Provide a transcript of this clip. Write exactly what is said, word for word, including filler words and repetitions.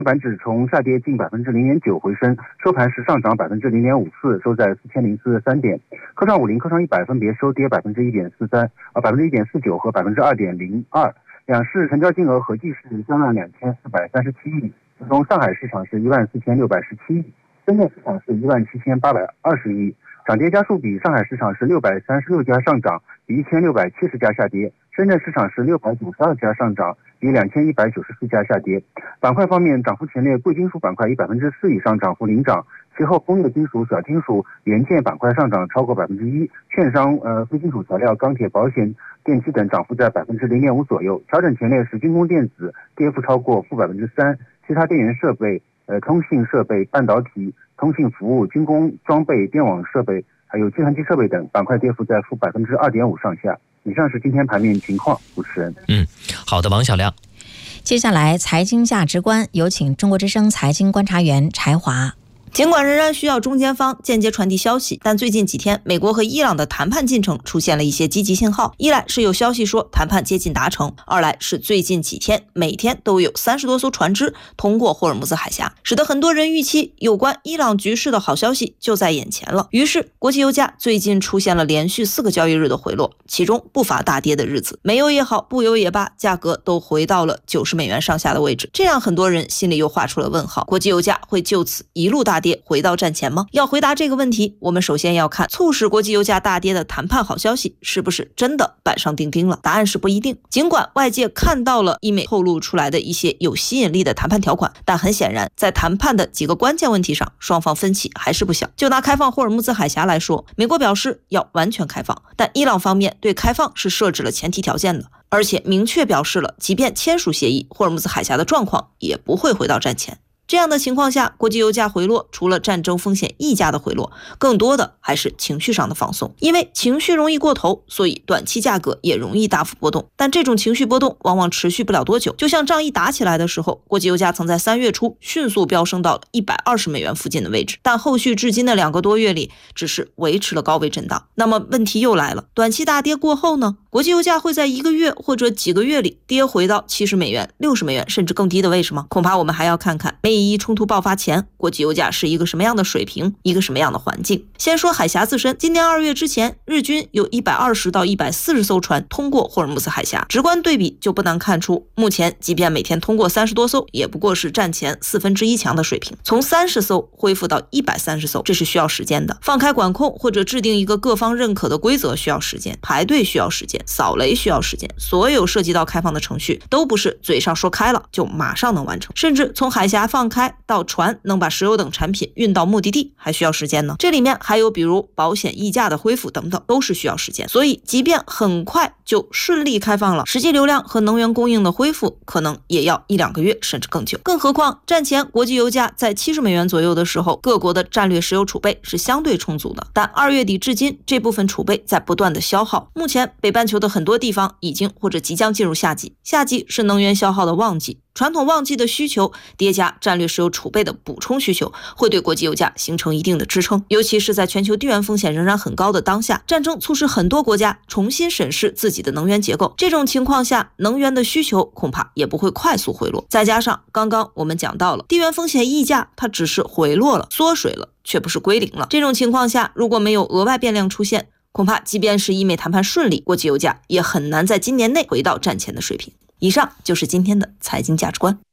板指从下跌近百分之零点九回升，收盘是上涨百分之零点五四，收在四千零四十三点。科创五零、科创一百分别收跌百分之一点四三、呃百分之一点四九和百分之二点零二。两市成交金额合计是三万两千四百三十七亿，其中上海市场是一万四千六百十七亿，深圳市场是一万七千八百二十亿。涨跌家数比，上海市场是六百三十六家上涨，比一千六百七十家下跌；深圳市场是六百九十二家上涨，比两千一百九十四家下跌。板块方面，涨幅前列贵金属板块以百分之四以上涨幅领涨，其后工业金属、小金属、元件板块上涨超过百分之一，券商、呃非金属材料、钢铁、保险、电器等涨幅在百分之零点五左右。调整前列是军工电子，跌幅超过负百分之三，其他电源设备、呃通信设备、半导体、通信服务、军工装备、电网设备，还有计算机设备等板块跌幅在负百分之二点五上下。以上是今天盘面情况，主持人。 嗯，好的，王小亮。 接下来财经价值观，有请中国之声财经观察员柴华。 尽管仍然需要中间方间接传递消息，但最近几天美国和伊朗的谈判进程出现了一些积极信号。一来是有消息说谈判接近达成，二来是最近几天每天都有三十多艘船只通过霍尔木兹海峡，使得很多人预期有关伊朗局势的好消息就在眼前了。于是国际油价最近出现了连续四个交易日的回落，其中不乏大跌的日子，煤油也好，布油也罢，价格都回到了九十美元上下的位置，这让很多人心里又画出了问号，国际油价会就此一路大跌回到战前吗？要回答这个问题，我们首先要看促使国际油价大跌的谈判好消息是不是真的板上钉钉了。答案是不一定。尽管外界看到了伊美透露出来的一些有吸引力的谈判条款，但很显然在谈判的几个关键问题上，双方分歧还是不小。就拿开放霍尔木兹海峡来说，美国表示要完全开放，但伊朗方面对开放是设置了前提条件的，而且明确表示了即便签署协议，霍尔木兹海峡的状况也不会回到战前。这样的情况下，国际油价回落，除了战争风险溢价的回落，更多的还是情绪上的放松。因为情绪容易过头，所以短期价格也容易大幅波动。但这种情绪波动往往持续不了多久。就像仗一打起来的时候，国际油价曾在三月初迅速飙升到了一百二十美元附近的位置，但后续至今的两个多月里，只是维持了高位震荡。那么问题又来了，短期大跌过后呢？国际油价会在一个月或者几个月里跌回到七十美元、六十美元甚至更低的位置吗？恐怕我们还要看看美以冲突爆发前，国际油价是一个什么样的水平，一个什么样的环境。先说海峡自身，今年二月之前，日均有一百二十到一百四十艘船通过霍尔木兹海峡，直观对比就不难看出，目前即便每天通过三十多艘，也不过是战前四分之一强的水平。从三十艘恢复到一百三十艘，这是需要时间的。放开管控或者制定一个各方认可的规则需要时间，排队需要时间，扫雷需要时间，所有涉及到开放的程序都不是嘴上说开了就马上能完成，甚至从海峡放开到船能把石油等产品运到目的地还需要时间呢。这里面还有比如保险溢价的恢复等等，都是需要时间。所以即便很快就顺利开放了，实际流量和能源供应的恢复可能也要一两个月甚至更久。更何况战前国际油价在七十美元左右的时候，各国的战略石油储备是相对充足的，但二月底至今，这部分储备在不断的消耗。目前北半球的很多地方已经或者即将进入夏季，夏季是能源消耗的旺季，传统旺季的需求叠加战略石油储备的补充需求，会对国际油价形成一定的支撑。尤其是在全球地缘风险仍然很高的当下，战争促使很多国家重新审视自己的能源结构，这种情况下，能源的需求恐怕也不会快速回落。再加上刚刚我们讲到了地缘风险溢价，它只是回落了、缩水了，却不是归零了。这种情况下，如果没有额外变量出现，恐怕即便是伊美谈判顺利，国际油价也很难在今年内回到战前的水平。以上就是今天的财经价值观。